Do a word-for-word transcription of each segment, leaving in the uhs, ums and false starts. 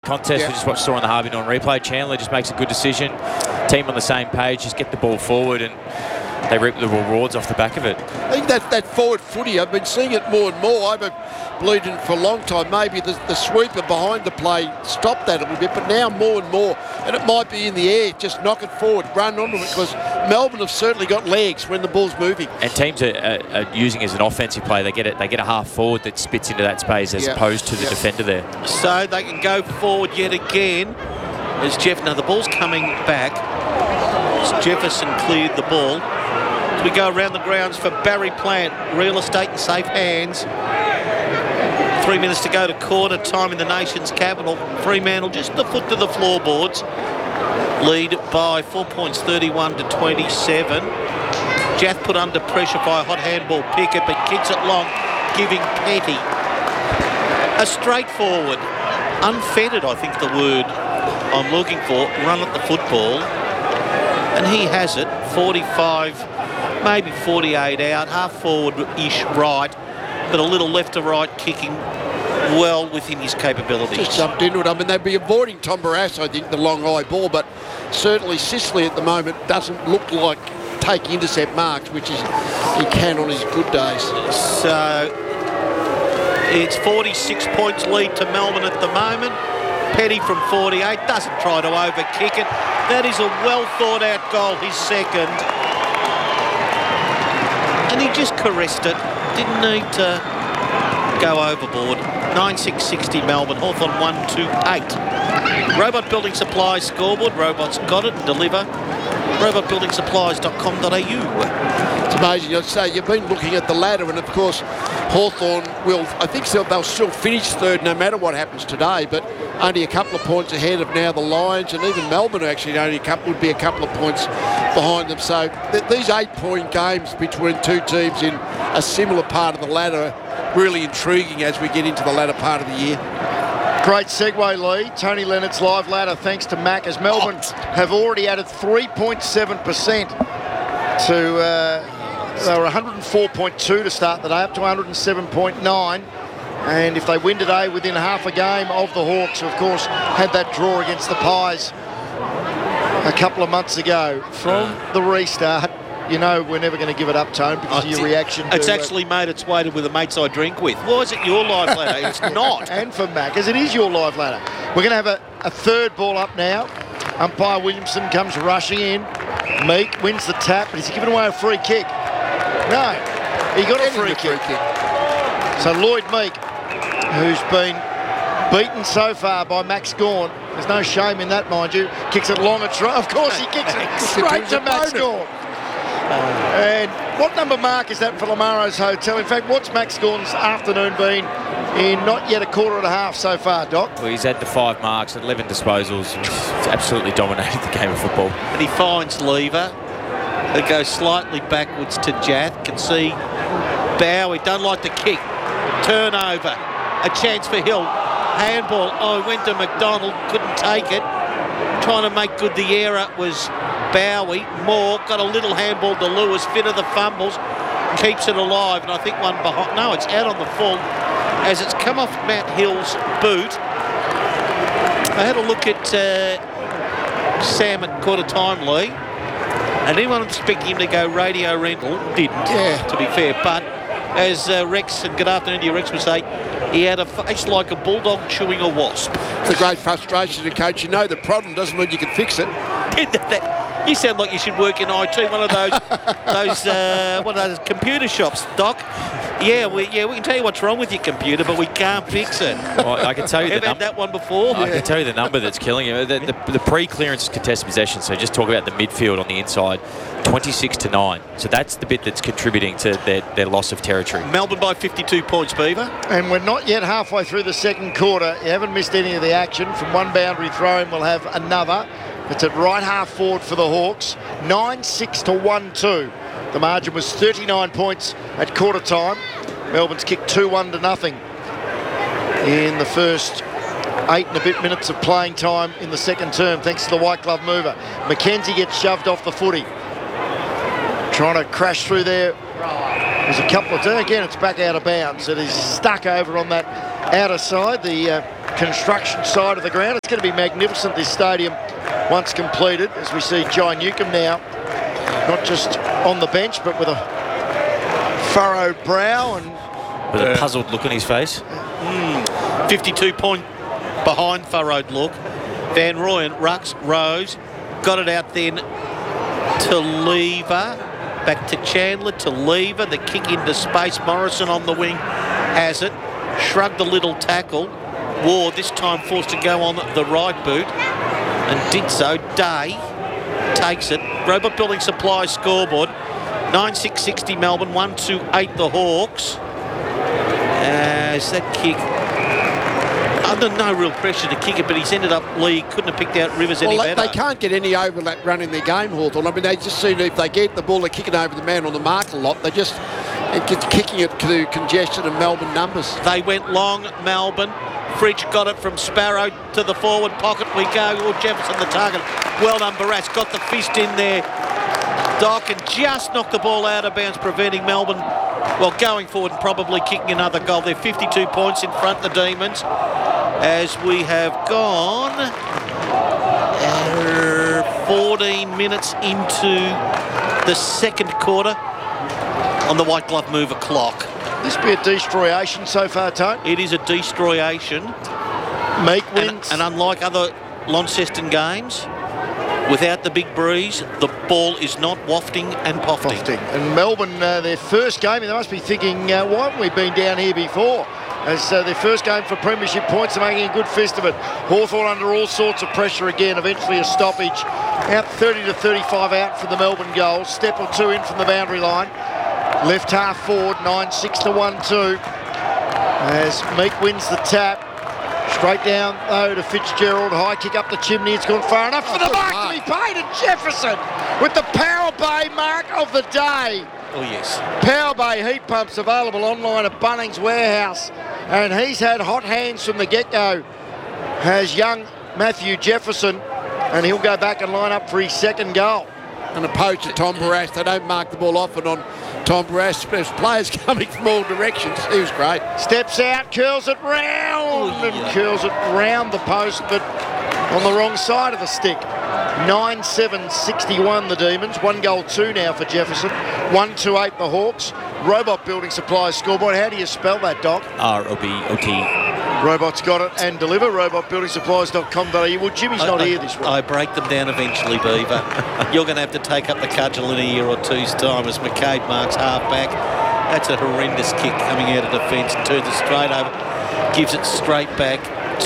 contest. Yeah. We just watched saw on the Harvey Norman replay. Chandler just makes a good decision. Team on the same page, just get the ball forward and they reap the rewards off the back of it. I think that, that forward footy, I've been seeing it more and more. I've believed in it for a long time. Maybe the, the sweeper behind the play stopped that a little bit, but now more and more, and it might be in the air, just knock it forward, run onto it, because Melbourne have certainly got legs when the ball's moving. And teams are, are, are using it as an offensive play. They get it. They get a half forward that spits into that space as Yeah. opposed to the Yeah. defender there. So they can go forward yet again as Jeff. Now the ball's coming back. As Jefferson cleared the ball. As we go around the grounds for Barry Plant. Real estate in safe hands. Three minutes to go to quarter time in the nation's capital. Fremantle just a foot to the floorboards. Lead by four points, thirty-one to twenty-seven. Jath put under pressure by a hot handball Pickett, but kicks it long, giving Petty a straightforward, unfettered, I think the word I'm looking for, run at the football. And he has it, forty-five, maybe forty-eight out, half forward-ish right, but a little left to right kicking well within his capabilities. Just jumped into it. I mean, they'd be avoiding Tom Barrass, I think, the long high ball, but certainly Sicily at the moment doesn't look like take intercept marks, which is he can on his good days. So it's forty-six points lead to Melbourne at the moment. Petty from forty-eight doesn't try to overkick it. That is a well thought out goal, his second. And he just caressed it. Didn't need to go overboard. nine six sixty Melbourne, Hawthorn one two eight. Robot Building Supplies scoreboard. Robots got it and deliver. robot building supplies dot com dot a u. It's amazing. I'd say you've been looking at the ladder, and of course Hawthorn will, I think so, they'll still finish third no matter what happens today, but only a couple of points ahead of now the Lions, and even Melbourne actually only a couple, would be a couple of points behind them. So th- these eight-point games between two teams in a similar part of the ladder are really intriguing as we get into the latter part of the year. Great segue, Lee. Tony Leonard's live ladder, thanks to Mac, as Melbourne have already added three point seven percent to, uh, they were one hundred four point two to start the day, up to one hundred seven point nine. And if they win today within half a game of the Hawks, who of course had that draw against the Pies a couple of months ago, from the restart, you know we're never going to give it up, Tone, because of your reaction to It's it. actually made its way to with the mates I drink with. Why is it your live ladder? It's not. And for Mac, as it is your live ladder. We're going to have a, a third ball up now. Umpire Williamson comes rushing in. Meek wins the tap, but he's given away a free kick. No, he got a free kick. kick. So Lloyd Meek, who's been beaten so far by Max Gawn, there's no shame in that, mind you, kicks it long at try. Of course he kicks it straight to Max Gawn. And what number mark is that for Lamaro's Hotel? In fact, what's Max Gawn's afternoon been in not yet a quarter and a half so far, Doc? Well, he's had the five marks, eleven disposals. He's absolutely dominated the game of football. And he finds Lever. It goes slightly backwards to Jath. Can see Bowie, don't like the kick. Turnover. A chance for Hill. Handball. Oh, he went to McDonald. Couldn't take it. Trying to make good the error was Bowie. Moore got a little handball to Lewis. Fit of the fumbles. Keeps it alive. And I think one behind. No, it's out on the full as it's come off Matt Hill's boot. I had a look at uh, Sam at quarter time, Lee. And anyone expecting him to go radio rental didn't, Yeah. to be fair. But as uh, Rex, and good afternoon to you, Rex, would say, he had a face like a bulldog chewing a wasp. It's a great frustration to coach. You know the problem doesn't mean you can fix it. That, you sound like you should work in I T, one of those, those, uh, one of those computer shops, Doc. Yeah, we yeah we can tell you what's wrong with your computer, but we can't fix it. Well, I can tell you the Have had number. that one before. I can tell you the number that's killing him. The, the, the pre-clearance contested possession. So just talk about the midfield on the inside, twenty-six to nine. So that's the bit that's contributing to their, their loss of territory. Melbourne by fifty-two points, Beaver. And we're not yet halfway through the second quarter. You haven't missed any of the action. From one boundary throw in, we'll have another. It's at right half forward for the Hawks. nine six to one two. The margin was thirty-nine points at quarter time. Melbourne's kicked two one to nothing in the first eight and a bit minutes of playing time in the second term, thanks to the white glove mover. McKenzie gets shoved off the footy. Trying to crash through there. There's a couple of, again, it's back out of bounds. It is stuck over on that outer side. The uh, construction side of the ground. It's going to be magnificent, this stadium, once completed, as we see Jai Newcomb now, not just on the bench, but with a furrowed brow and With a puzzled look on his face. Mm, fifty-two point behind furrowed look. Van Rooyen, Rux, Rose, got it out then to Lever. Back to Chandler, to Lever. The kick into space. Morrison on the wing has it. Shrugged a little tackle. Ward this time forced to go on the right boot and did so. Day takes it. Robot Building Supply scoreboard. nine six sixty Melbourne, one two eight the Hawks. As that kick, under no real pressure to kick it, but he's ended up, Lee couldn't have picked out Rivers any well, they, better. they can't get any overlap run in their game, Hawthorn. I mean, they just seem to, if they get the ball, they're kicking over the man on the mark a lot. They just it gets kicking it to congestion and Melbourne numbers. They went long, Melbourne. Fridge got it from Sparrow to the forward pocket. We go. Oh, Jefferson the target. Well done, Barras. Got the fist in there. Doc and just knocked the ball out of bounds, preventing Melbourne, well, going forward and probably kicking another goal. They're fifty-two points in front, the Demons, as we have gone uh, fourteen minutes into the second quarter on the white glove mover clock. this be a destroyation so far, Tone? It is a destroyation. Meek And, wins. and unlike other Launceston games, without the big breeze, the ball is not wafting and pofting. Lofting. And Melbourne, uh, their first game, they must be thinking, uh, why haven't we been down here before? As uh, their first game for premiership points, they're making a good fist of it. Hawthorn under all sorts of pressure again, eventually a stoppage. Out thirty to thirty-five out for the Melbourne goals. Step or two in from the boundary line. Left half forward, nine six to one two. As Meek wins the tap. Straight down, though, to Fitzgerald. High kick up the chimney. It's gone far enough for the mark to be paid. And Jefferson with the Power Bay mark of the day. Oh, yes. Power Bay heat pumps available online at Bunnings Warehouse. And he's had hot hands from the get-go. Has young Matthew Jefferson. And he'll go back and line up for his second goal. And a poach at Tom Barras. They don't mark the ball often on Tom Barras. There's players coming from all directions. He was great. Steps out, curls it round, Oh, yeah. and curls it round the post, but on the wrong side of the stick. nine seven sixty-one the Demons. One goal two now for Jefferson. one two eight the Hawks. Robot Building Supplies scoreboard. How do you spell that, Doc? R O B O T. Robot's got it and deliver. robot building supplies dot com dot a u. Well, Jimmy's not I, here this week. I break them down eventually, Beaver. You're going to have to take up the cudgel in a year or two's time as McCabe marks half back. That's a horrendous kick coming out of defence. Turns it straight over. Gives it straight back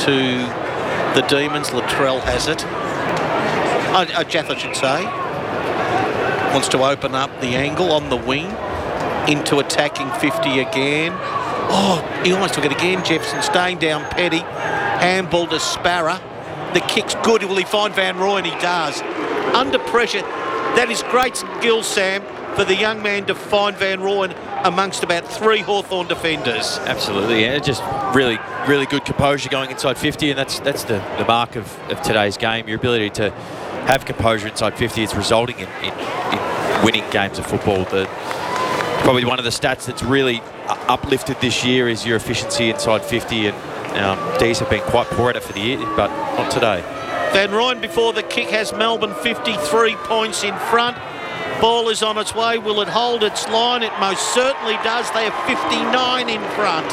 to the Demons. Latrell has it. Oh, oh, Jath, I should say. Wants to open up the angle on the wing into attacking fifty again. Oh, he almost took it again. Jefferson staying down Petty. Handball to Sparrow. The kick's good. Will he find Van Rooyen? He does. Under pressure. That is great skill, Sam, for the young man to find Van Rooyen amongst about three Hawthorn defenders. Absolutely, and just really, really good composure going inside fifty, and that's that's the, the mark of, of today's game. Your ability to have composure inside fifty is resulting in, in, in winning games of football. The, probably one of the stats that's really uplifted this year is your efficiency inside fifty, and um, D's have been quite poor at it for the year, but not today. Van Rooyen before the kick has Melbourne fifty-three points in front. Ball is on its way. Will it hold its line? It most certainly does. They have fifty-nine in front.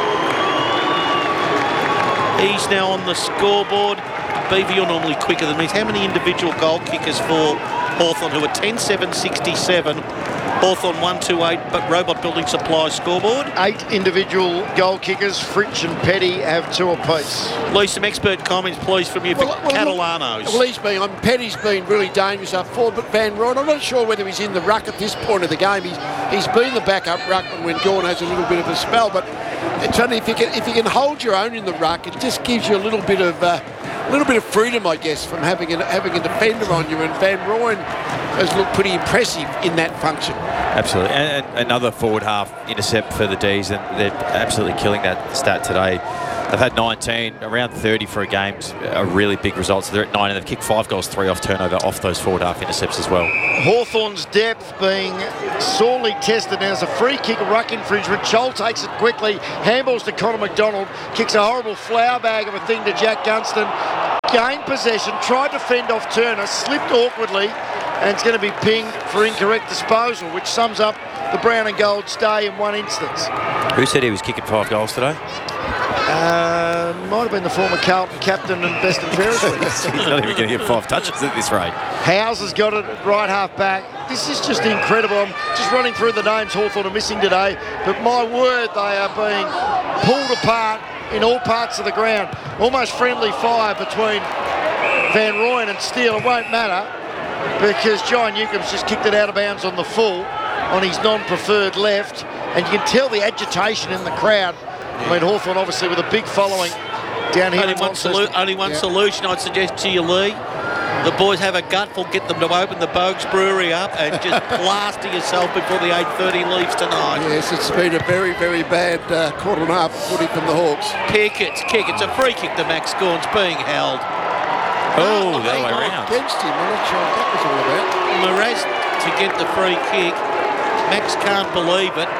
He's now on the scoreboard. Beaver, you're normally quicker than me. How many individual goal kickers for Hawthorn, who are ten seven sixty-seven? Hawthorn one two eight, but Robot Building Supply scoreboard. Eight individual goal kickers. Fritsch and Petty have two apiece. Lee, some expert comments, please, from you for Well, well, Catalanos. Well, he's been, I mean, Petty's been really dangerous up forward, but Van Rooyen, I'm not sure whether he's in the ruck at this point of the game. He's he's been the backup ruckman when Gawn has a little bit of a spell, but it's only if you can if you can hold your own in the ruck, it just gives you a little bit of uh, a little bit of freedom, I guess, from having a, having a defender on you. And Van Rooyen has looked pretty impressive in that function. Absolutely, and, and another forward half intercept for the D's, and they're absolutely killing that stat today. They've had nineteen, around thirty for a game, a really big result. So they're at nine, and they've kicked five goals, three off turnover, off those forward half intercepts as well. Hawthorn's depth being sorely tested. Now there's a free kick, a ruck infringement. Chol takes it quickly, handballs to Connor McDonald, kicks a horrible flower bag of a thing to Jack Gunston. Gained possession, tried to fend off Turner, slipped awkwardly, and it's going to be pinged for incorrect disposal, which sums up the brown and gold stay in one instance. Who said he was kicking five goals today? Uh, might have been the former Carlton captain and best and fairest. He's not even going to get five touches at this rate. Howes has got it at right half back. This is just incredible. I'm just running through the names Hawthorn are missing today, but my word, they are being pulled apart in all parts of the ground. Almost friendly fire between Van Rooyen and Steele. It won't matter because John Newcomb's just kicked it out of bounds on the full on his non-preferred left, and you can tell the agitation in the crowd. I mean, Hawthorn obviously with a big following down here. Only one, solu- only one yeah. solution I'd suggest to you, Lee. The boys have a gutful. Get them to open the Bogues Brewery up and just plaster yourself before the eight thirty leaves tonight. Yes, it's been a very, very bad uh, quarter and a half footy from the Hawks. Pickett's kick. It's a free kick to Max Gawn's being held. Oh, the other way around. Against him. I'm not sure what that was all about. Mraz to get the free kick. Max can't believe it.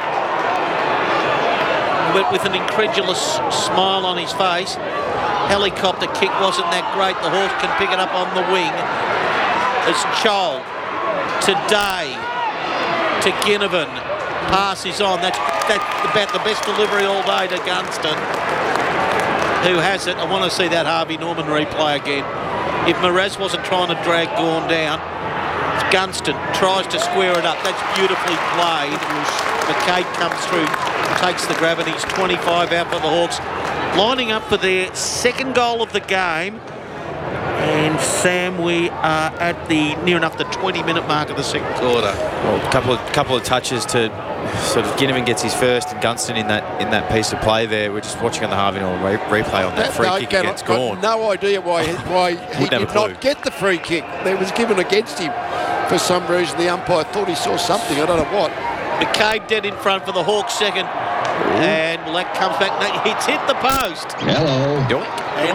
But with an incredulous smile on his face. Helicopter kick wasn't that great. The Hawks can pick it up on the wing. It's Chol to Day to Ginnivan. Pass is on. That's, that's about the best delivery all day to Gunston, who has it. I want to see that Harvey Norman replay again. If Mraz wasn't trying to drag Gawn down, Gunston tries to square it up. That's beautifully played. McCabe comes through, takes the grab, and he's twenty-five out for the Hawks. Lining up for their second goal of the game. And Sam, we are at the near enough the twenty minute mark of the second quarter. Well, a couple of couple of touches to sort of Ginnivan gets his first, and Gunston in that in that piece of play there. We're just watching on the Harvey Norman re- replay on that, that free no, kick against Gawn. I've got no idea why he, why he did not get the free kick. That was given against him. For some reason, the umpire thought he saw something. I don't know what. McCabe dead in front for the Hawks second. Ooh. And Black comes back. No, it's hit the post. Hello. Doink.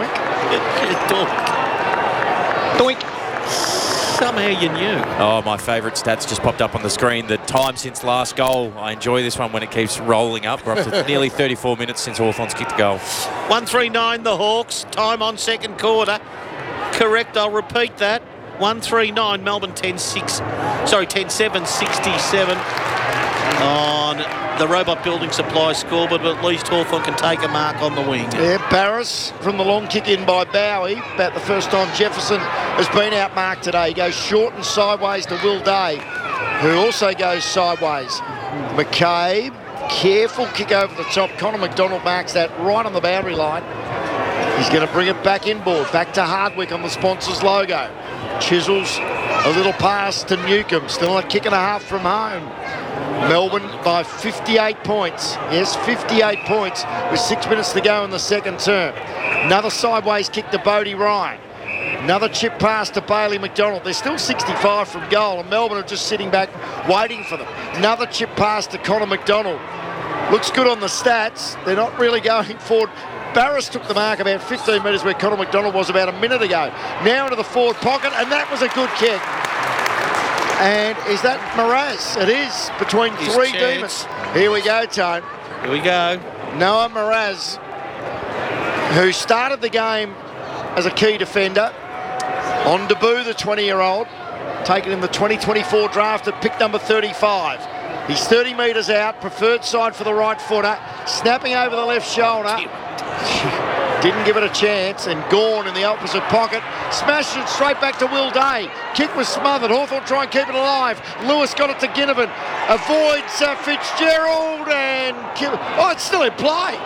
Doink. Doink. Somehow you knew. Oh, my favourite stats just popped up on the screen. The time since last goal. I enjoy this one when it keeps rolling up. We're up to nearly thirty-four minutes since Hawthorn's kicked the goal. one three nine the Hawks. Time on second quarter. Correct, I'll repeat that. one three nine Melbourne ten six. Sorry, ten seven sixty-seven on the Robot Building Supply scoreboard, but at least Hawthorn can take a mark on the wing. Yeah, Barris from the long kick in by Bowie. About the first time Jefferson has been outmarked today. He goes short and sideways to Will Day, who also goes sideways. McCabe, careful kick over the top. Connor McDonald marks that right on the boundary line. He's going to bring it back inboard, back to Hardwick on the sponsor's logo. Chisels a little pass to Newcomb, still a kick and a half from home. Melbourne by fifty-eight points. Yes, fifty-eight points with six minutes to go in the second term. Another sideways kick to Bodie Ryan. Another chip pass to Bailey McDonald. They're still sixty-five from goal, and Melbourne are just sitting back waiting for them. Another chip pass to Connor McDonald. Looks good on the stats. They're not really going forward. Barris took the mark about fifteen metres where Connor McDonald was about a minute ago. Now into the forward pocket, and that was a good kick. And is that Mraz? It is, between His three chance. demons. Here we go, Tone. Here we go. Noah Mraz, who started the game as a key defender. On debut, the twenty-year-old, taken in the twenty twenty-four draft at pick number thirty-five. He's thirty metres out, preferred side for the right footer, snapping over the left shoulder. Didn't give it a chance, and Gawn in the opposite pocket smashed it straight back to Will Day. Kick was smothered. Hawthorn try and keep it alive. Lewis got it to Ginnivan. Avoids uh, Fitzgerald and kill. Oh, it's still in play.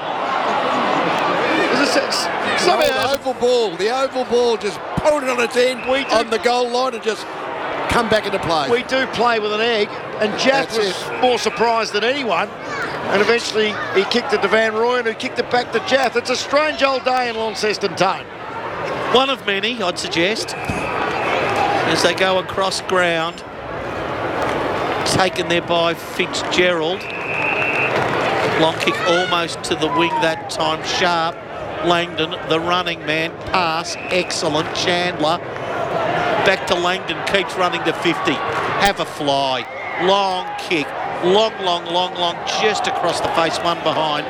Is this, somehow the oval ball, the oval ball just pulled it on its end we do, on the goal line and just come back into play. We do play with an egg, and Jack That's was it. more surprised than anyone. And eventually he kicked it to Van Rooyen, who kicked it back to Jath. It's a strange old day in Launceston Town. One of many, I'd suggest, as they go across ground. Taken there by Fitzgerald. Long kick almost to the wing that time, sharp. Langdon, the running man. Pass, excellent. Chandler. Back to Langdon, keeps running to fifty. Have a fly. Long kick. Long, long, long, long, just across the face, one behind.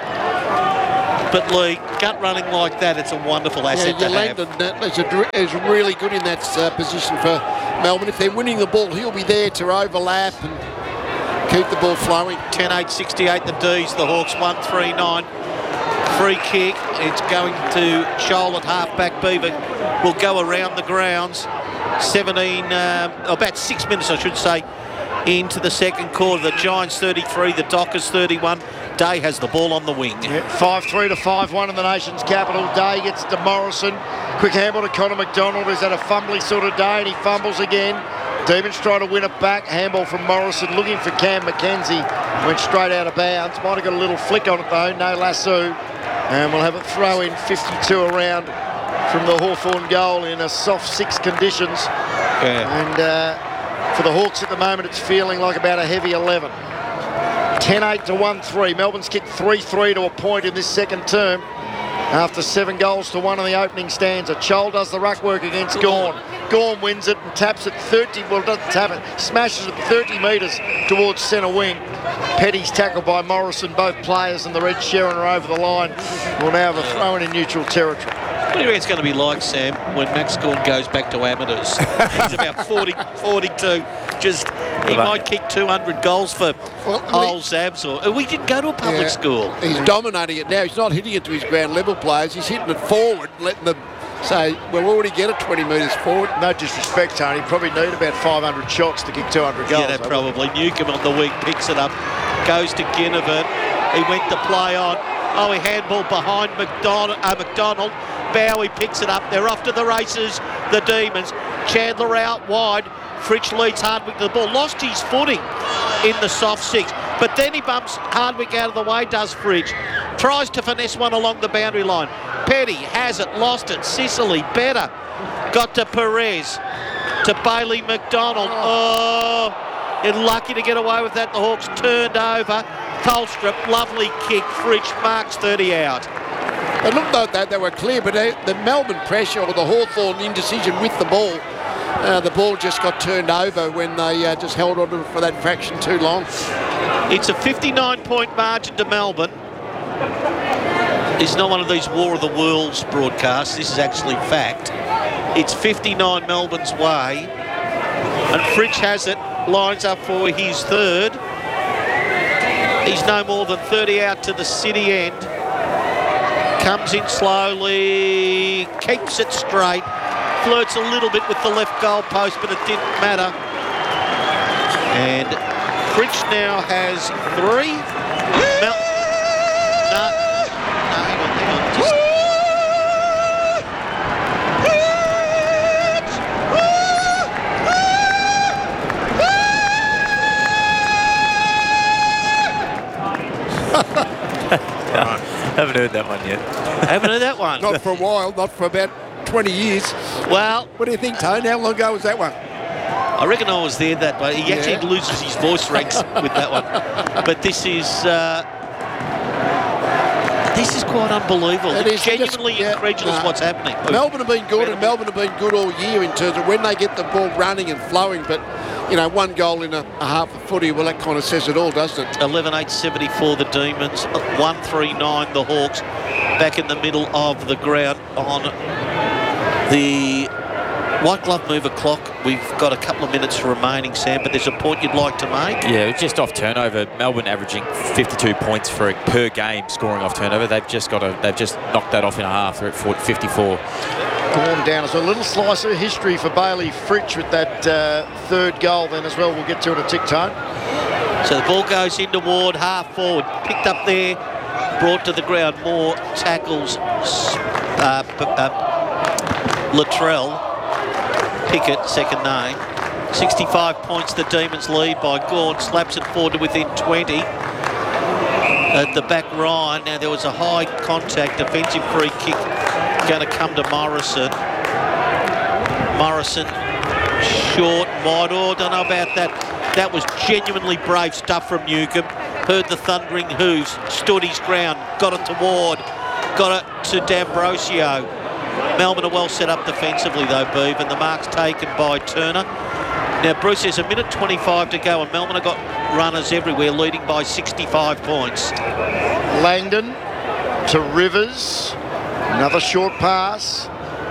But Lee, gut running like that, it's a wonderful asset yeah, to Langdon have. is, a, is really good in that uh, position for Melbourne. If they're winning the ball, he'll be there to overlap and keep the ball flowing. ten eight sixty-eight the D's, the Hawks one three nine. Free kick, it's going to Shoal at half-back. Beaver will go around the grounds. seventeen, um, about six minutes I should say, into the second quarter. The Giants thirty-three, the Dockers thirty-one. Day has the ball on the wing. Yeah, five three to five one in the nation's capital. Day gets to Morrison. Quick handball to Connor McDonald, who's had a fumbly sort of day, and he fumbles again. Demons try to win it back. Handball from Morrison, looking for Cam McKenzie. Went straight out of bounds. Might have got a little flick on it though. No lasso. And we'll have it throw in fifty-two around from the Hawthorn goal in a soft six conditions. Yeah. And uh, for the Hawks at the moment, it's feeling like about a heavy eleven. ten eight to one three. Melbourne's kicked three three to a point in this second term after seven goals to one in the opening stanza. Chol does the ruck work against Gawn. Gawn wins it and taps it thirty, well doesn't tap it, smashes it thirty metres towards centre wing. Petty's tackled by Morrison. Both players and the Red Sherrin are over the line. We'll now have a throw in in neutral territory. What do you reckon it's going to be like, Sam, when Max Gawn goes back to amateurs? He's about forty, forty-two. Just, he might kick two hundred goals for Well, old Zabs. Or, we didn't go to a public Yeah. school. He's dominating it now. He's not hitting it to his ground level players. He's hitting it forward, letting them say, we'll already get it twenty metres forward. No disrespect, Tony. Probably need about five hundred shots to kick two hundred goals. Yeah, that probably. Newcomb on the wing picks it up, goes to Ginnivan. He went to play on. Oh, he handball behind McDonald. Uh, McDonald. Bowie picks it up. They're off to the races, the Demons. Chandler out wide. Fritsch leads Hardwick to the ball. Lost his footing in the soft six. But then he bumps Hardwick out of the way, does Fritsch. Tries to finesse one along the boundary line. Petty has it, lost it. Sicily, better. Got to Perez. To Bailey McDonald. Oh, they're lucky to get away with that. The Hawks turned over. Colstrip, lovely kick. Fritsch marks thirty out. It looked like that, they were clear, but they, the Melbourne pressure or the Hawthorn indecision with the ball, uh, the ball just got turned over when they uh, just held on to it for that fraction too long. It's a fifty-nine point margin to Melbourne. It's not one of these War of the Worlds broadcasts. This is actually fact. It's fifty-nine Melbourne's way. And Fritsch has it, lines up for his third. He's no more than thirty out to the city end. Comes in slowly, keeps it straight, flirts a little bit with the left goal post, but it didn't matter. And Fritsch now has three. Mel- no, no, hang on, hang on. Just Haven't heard that one yet. haven't heard that one. Not for a while, not for about twenty years. Well, What do you think, Tone? How long ago was that one? I reckon I was there that way. He Yeah. actually loses his voice ranks with that one. But this is uh, this is quite unbelievable. It It's is. genuinely Just- yeah, incredulous nah. what's happening. Melbourne have been good, and Melbourne have been good all year in terms of when they get the ball running and flowing. But, you know, one goal in a, a half a footy, well, that kind of says it all, doesn't it? eleven eight seventy-four the Demons, one three nine the Hawks, back in the middle of the ground on the white glove mover clock. We've got a couple of minutes remaining, Sam, but there's a point you'd like to make. Yeah, just off turnover. Melbourne averaging fifty-two points for a, per game scoring off turnover. They've just got to. They've just knocked that off in a half. They're at fifty-four. Gone down as a little slice of history for Bailey Fritsch with that uh, third goal then as well. We'll get to it in a tick, Tone. So the ball goes in toward half forward, picked up there, brought to the ground. More tackles. Uh, p- uh, Latrell, Pickett, second name. sixty-five points the Demons lead by Gawn, slaps it forward to within twenty. At the back Ryan, now there was a high contact defensive free kick going to come to Morrison. Morrison, short, wide, oh, don't know about that. That was genuinely brave stuff from Newcomb. Heard the thundering hooves, stood his ground, got it toward got it to D'Ambrosio. Melbourne are well set up defensively though, Beeve, and the mark's taken by Turner. Now, Bruce, there's a minute twenty-five to go, and Melbourne have got runners everywhere, leading by sixty-five points. Langdon to Rivers. Another short pass.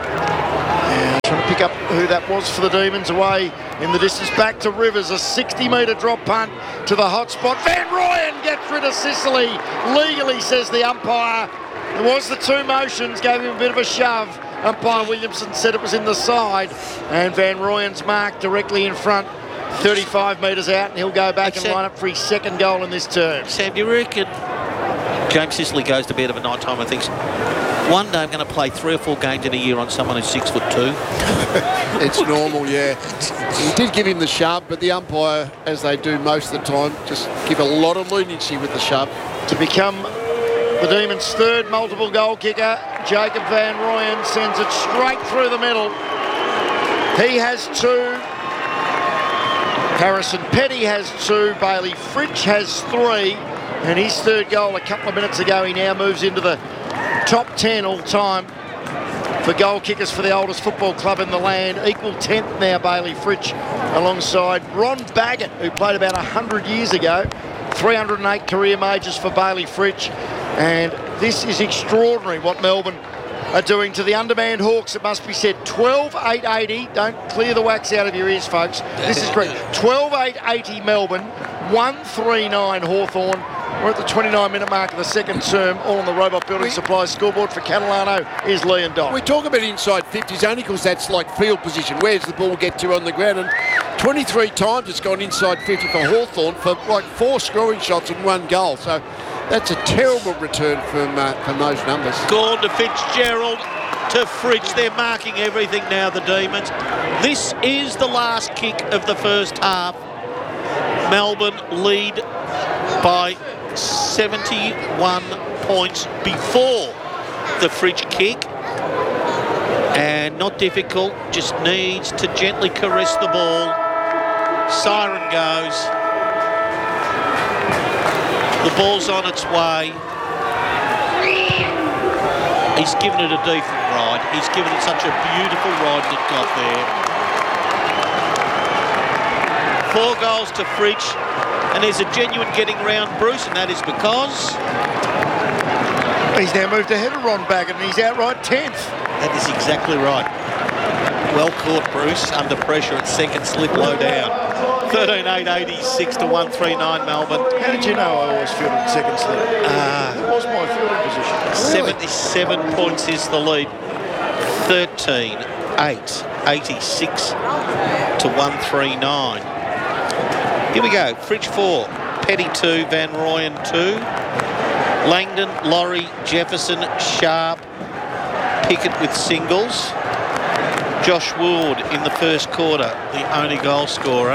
And trying to pick up who that was for the Demons away in the distance. Back to Rivers. A sixty metre drop punt to the hot spot. Van Rooyen gets rid of Sicily. Legally, says the umpire. It was the two motions, gave him a bit of a shove. Umpire Williamson said it was in the side, and Van Rooyen's mark directly in front, thirty-five metres out, and he'll go back and line up for his second goal in this term. Sam, do you reckon James Sicily goes to bed of a night time and thinks, one day I'm going to play three or four games in a year on someone who's six foot two? It's normal, yeah. He did give him the shove, but the umpire, as they do most of the time, just give a lot of leniency with the shove. To become the Demons' third multiple goal kicker, Jacob Van Rooyen sends it straight through the middle. He has two. Harrison Petty has two. Bailey Fritsch has three. And his third goal a couple of minutes ago, he now moves into the top ten all time for goal kickers for the oldest football club in the land. Equal tenth now, Bailey Fritsch, alongside Ron Baggett, who played about one hundred years ago. three hundred eight career majors for Bailey Fritsch. And this is extraordinary what Melbourne are doing to the undermanned Hawks, it must be said. twelve eight eighty. Don't clear the wax out of your ears, folks. This is great. twelve eight eighty Melbourne, one three nine Hawthorn. We're at the twenty-nine minute mark of the second term. All on the Robot Building we, Supplies scoreboard for Catalano is Leon Dock. We talk about inside fifties only because that's like field position. Where's the ball get to on the ground? And twenty-three times it's gone inside fifty for Hawthorn for like four scoring shots and one goal. So that's a terrible return from, uh, from those numbers. Gone to Fitzgerald, to Fritsch. They're marking everything now, the Demons. This is the last kick of the first half. Melbourne lead by seventy-one points before the Fritsch kick. And not difficult, just needs to gently caress the ball. Siren goes. The ball's on its way. He's given it a decent ride. He's given it such a beautiful ride that got there. Four goals to Fritsch, and there's a genuine getting round Bruce, and that is because he's now moved ahead of Ron Baggett, and he's outright tenth. That is exactly right. Well caught, Bruce, under pressure at second slip low down. thirteen eight eighty-six to one three nine Melbourne. How did you know I always fielded second slip? Uh, it was my fielding position. seventy-seven really? Points is the lead. thirteen eight eighty-six to one three nine. Here we go. Fritsch four, Petty two, Van Rooyen two, Langdon, Laurie, Jefferson, Sharp, Pickett with singles. Josh Wood in the first quarter, the only goal scorer.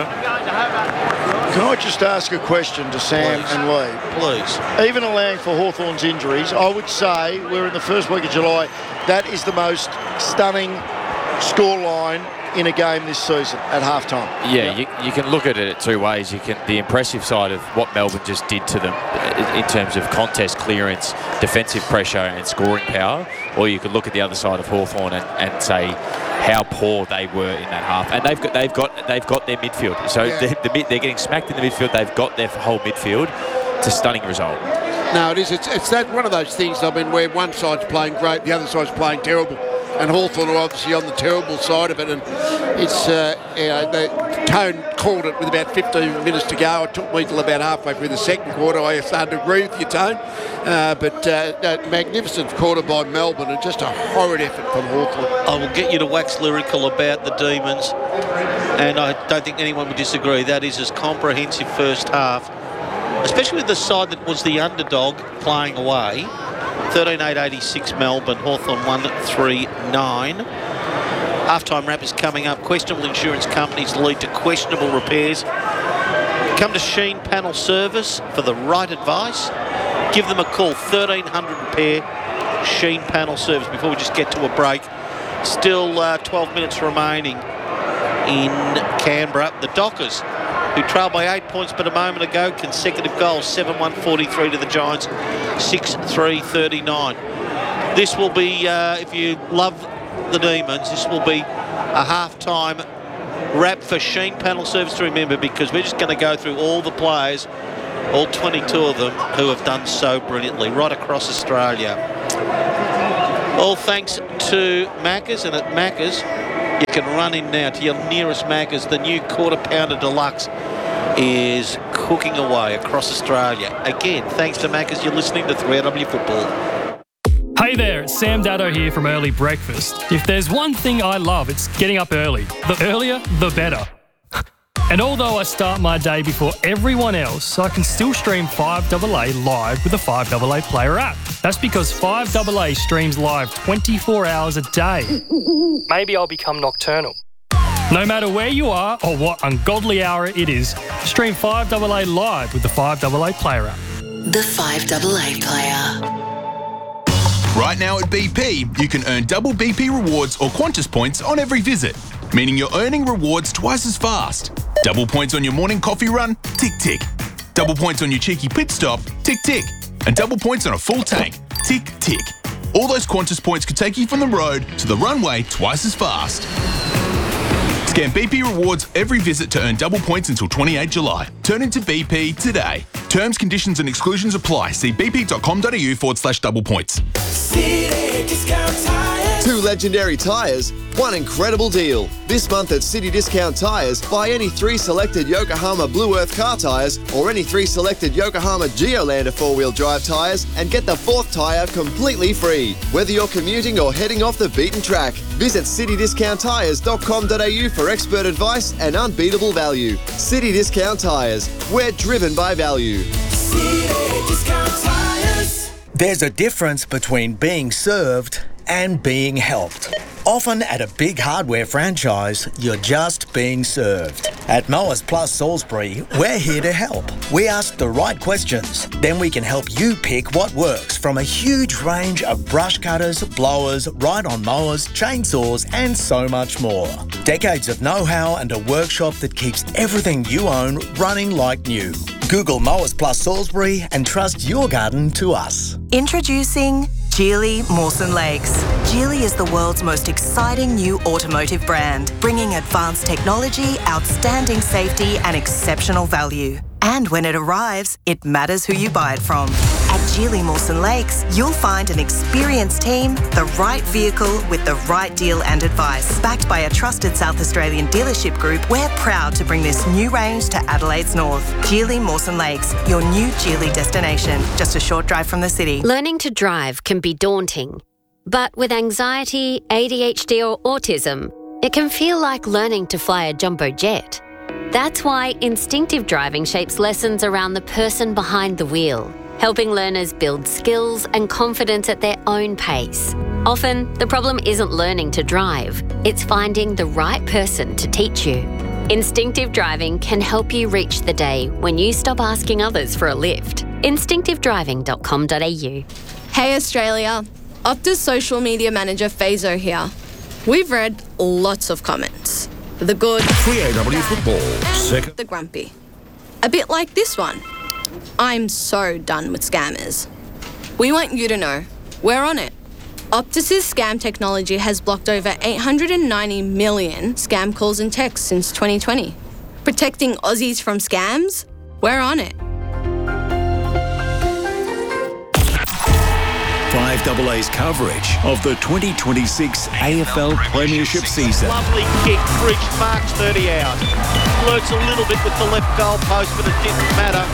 Can I just ask a question to Sam Please. and Lee? Please. Even allowing for Hawthorn's injuries, I would say we're in the first week of July. That is the most stunning scoreline in a game this season at halftime. Yeah, you, you can look at it two ways. You can the impressive side of what Melbourne just did to them in terms of contest clearance, defensive pressure and scoring power, or you could look at the other side of Hawthorn and, and say how poor they were in that half. And they've got they've got they've got their midfield. So yeah. they're, they're getting smacked in the midfield. They've got their whole midfield. It's a stunning result. No, it is. It's, it's that one of those things, I mean, where one side's playing great, the other side's playing terrible. And Hawthorn are obviously on the terrible side of it. And it's, uh, you know, the Tone called it with about fifteen minutes to go. It took me till about halfway through the second quarter. I started to agree with you, Tone. Uh, but uh, a magnificent quarter by Melbourne and just a horrid effort from Hawthorn. I will get you to wax lyrical about the Demons. And I don't think anyone would disagree. That is as comprehensive first half, especially with the side that was the underdog playing away. thirteen eight eighty-six Melbourne, Hawthorn one three nine. Halftime wrap is coming up. Questionable insurance companies lead to questionable repairs. Come to Sheen Panel Service for the right advice. Give them a call, thirteen hundred repair, Sheen Panel Service. Before we just get to a break, still uh, twelve minutes remaining in Canberra. The Dockers, who trailed by eight points but a moment ago, consecutive goals, seven one forty-three to the Giants, six three thirty-nine. This will be, uh, if you love the Demons, this will be a half-time wrap for Sheen Panel Service to remember, because we're just going to go through all the players, all twenty-two of them, who have done so brilliantly right across Australia. All thanks to Macca's, and at Macca's, you can run in now to your nearest Macca's. The new Quarter Pounder Deluxe is cooking away across Australia. Again, thanks to Macca's, you're listening to three R W Football. Hey there, it's Sam Daddo here from Early Breakfast. If there's one thing I love, it's getting up early. The earlier, the better. And although I start my day before everyone else, I can still stream five A A live with the five A A Player app. That's because five A A streams live twenty-four hours a day. Maybe I'll become nocturnal. No matter where you are or what ungodly hour it is, stream five A A live with the five A A Player app. The five A A Player. Right now at B P, you can earn double B P rewards or Qantas points on every visit, meaning you're earning rewards twice as fast. Double points on your morning coffee run? Tick, tick. Double points on your cheeky pit stop? Tick, tick. And double points on a full tank? Tick, tick. All those Qantas points could take you from the road to the runway twice as fast. Scan B P rewards every visit to earn double points until twenty-eighth of July. Turn into B P today. Terms, conditions and exclusions apply. See bp.com.au forward slash double points. City Discount Tires. Two legendary tyres, one incredible deal. This month at City Discount Tyres, buy any three selected Yokohama Blue Earth car tyres or any three selected Yokohama Geolander four-wheel drive tyres and get the fourth tyre completely free. Whether you're commuting or heading off the beaten track, visit city discount tyres dot com dot a u for expert advice and unbeatable value. City Discount Tyres, we're driven by value. City Discount Tires. There's a difference between being served and being helped. Often at a big hardware franchise, you're just being served. At Mowers Plus Salisbury, we're here to help. We ask the right questions, then we can help you pick what works from a huge range of brush cutters, blowers, ride-on mowers, chainsaws, and so much more. Decades of know-how and a workshop that keeps everything you own running like new. Google Mowers Plus Salisbury and trust your garden to us. Introducing Geely Mawson Lakes. Geely is the world's most exciting new automotive brand, bringing advanced technology, outstanding safety and exceptional value. And when it arrives, it matters who you buy it from. At Geely Mawson Lakes, you'll find an experienced team, the right vehicle with the right deal and advice. Backed by a trusted South Australian dealership group, we're proud to bring this new range to Adelaide's north. Geely Mawson Lakes, your new Geely destination, just a short drive from the city. Learning to drive can be daunting, but with anxiety, A D H D or autism, it can feel like learning to fly a jumbo jet. That's why instinctive driving shapes lessons around the person behind the wheel, helping learners build skills and confidence at their own pace. Often, the problem isn't learning to drive, it's finding the right person to teach you. Instinctive driving can help you reach the day when you stop asking others for a lift. instinctive driving dot com dot a u. Hey Australia, Optus social media manager Fazo here. We've read lots of comments. The good, three A W Football, second, the grumpy. A bit like this one. I'm so done with scammers. We want you to know, we're on it. Optus's scam technology has blocked over eight hundred ninety million scam calls and texts since twenty twenty. Protecting Aussies from scams? We're on it. five A A's coverage of the twenty twenty-six A F L Premiership season. Lovely kick, Bridge marks thirty out. Flirts a little bit with the left goal post, but it didn't matter.